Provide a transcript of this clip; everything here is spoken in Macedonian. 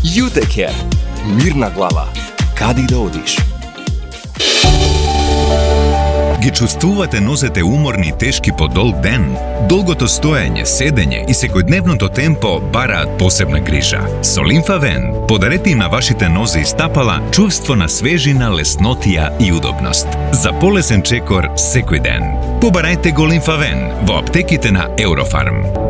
Јутекер. Мирна глава. Каде и да одиш? Ги чувствувате нозете уморни и тешки по долг ден? Долгото стоење, седење и секојдневното темпо бараат посебна грижа. Со Лимфавен подарете им на вашите нозе и стапала чувство на свежина, леснотија и удобност. За полесен чекор секој ден. Побарајте го Лимфавен во аптеките на Еврофарм.